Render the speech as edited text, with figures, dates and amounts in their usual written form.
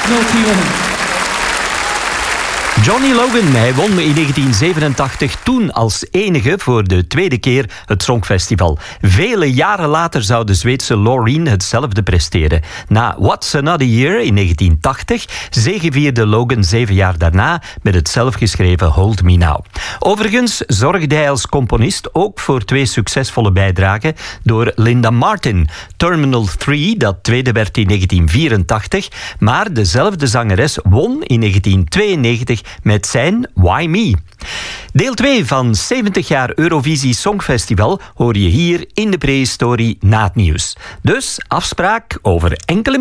Johnny Logan, hij won in 1987 toen als enige voor de tweede keer het Songfestival. Vele jaren later zou de Zweedse Loreen hetzelfde presteren. Na What's Another Year in 1980 zegevierde Logan 7 jaar daarna met het zelfgeschreven Hold Me Now. Overigens zorgde hij als componist ook voor 2 succesvolle bijdragen door Linda Martin. Terminal 3, dat tweede werd in 1984, maar dezelfde zangeres won in 1992 met zijn Why Me. Deel 2 van 70 jaar Eurovisie Songfestival hoor je hier in de prehistorie na het nieuws. Dus afspraak over enkele